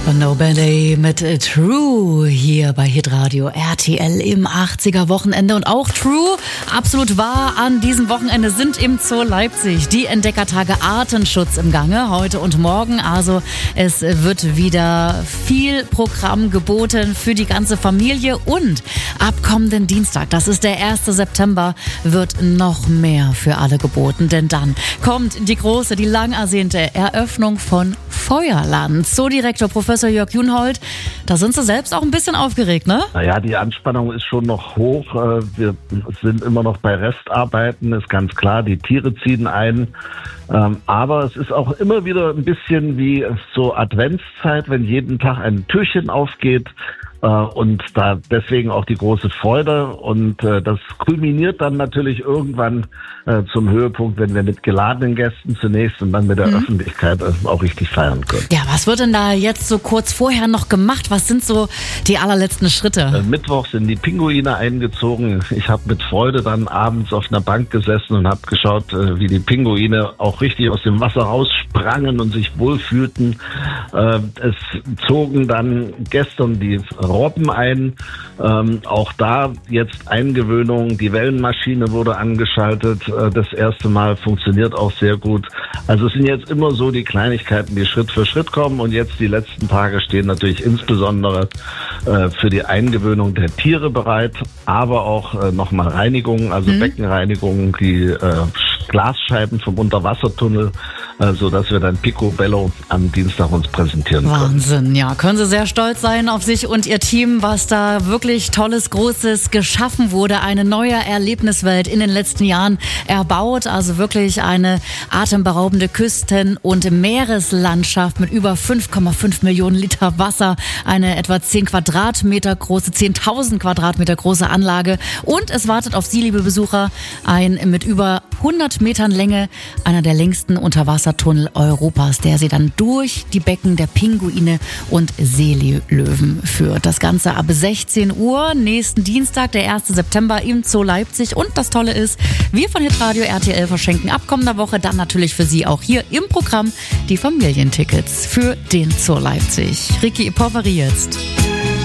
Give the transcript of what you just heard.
No Band A mit True hier bei Hitradio RTL im 80er Wochenende. Und auch True, absolut wahr, an diesem Wochenende sind im Zoo Leipzig die Entdeckertage Artenschutz im Gange, heute und morgen. Also es wird wieder viel Programm geboten für die ganze Familie. Und ab kommenden Dienstag, das ist der 1. September, wird noch mehr für alle geboten. Denn dann kommt die große, die lang ersehnte Eröffnung von Feuerland. Zoodirektor Professor Jörg Junhold, da sind Sie selbst auch ein bisschen aufgeregt, ne? Naja, die Anspannung ist schon noch hoch. Wir sind immer noch bei Restarbeiten, ist ganz klar. Die Tiere ziehen ein. Aber es ist auch immer wieder ein bisschen wie so Adventszeit, wenn jeden Tag ein Türchen aufgeht. Und da deswegen auch die große Freude. Und das kulminiert dann natürlich irgendwann zum Höhepunkt, wenn wir mit geladenen Gästen zunächst und dann mit der Öffentlichkeit auch richtig feiern können. Ja, was wird denn da jetzt so kurz vorher noch gemacht? Was sind so die allerletzten Schritte? Mittwoch sind die Pinguine eingezogen. Ich habe mit Freude dann abends auf einer Bank gesessen und habe geschaut, wie die Pinguine auch richtig aus dem Wasser raussprangen und sich wohlfühlten. Es zogen dann gestern die Robben ein. Auch da jetzt Eingewöhnung. Die Wellenmaschine wurde angeschaltet. Das erste Mal funktioniert auch sehr gut. Also es sind jetzt immer so die Kleinigkeiten, die Schritt für Schritt kommen. Und jetzt die letzten Tage stehen natürlich insbesondere für die Eingewöhnung der Tiere bereit, aber auch nochmal Reinigung, also Beckenreinigung, die Glasscheiben vom Unterwassertunnel, sodass wir dann Picobello am Dienstag uns präsentieren können. Wahnsinn, ja. Können Sie sehr stolz sein auf sich und Ihr Team, was da wirklich Tolles, Großes geschaffen wurde. Eine neue Erlebniswelt in den letzten Jahren erbaut. Also wirklich eine atemberaubende Küsten- und Meereslandschaft mit über 5,5 Millionen Liter Wasser. Eine etwa 10.000 Quadratmeter große Anlage. Und es wartet auf Sie, liebe Besucher, ein mit über 100 Metern Länge, einer der längsten Unterwassertunnel Europas, der Sie dann durch die Becken der Pinguine und Seelöwen führt. Das Ganze ab 16 Uhr, nächsten Dienstag, der 1. September im Zoo Leipzig. Und das Tolle ist, wir von Hitradio RTL verschenken ab kommender Woche dann natürlich für Sie auch hier im Programm die Familientickets für den Zoo Leipzig. Ricky Poveri jetzt.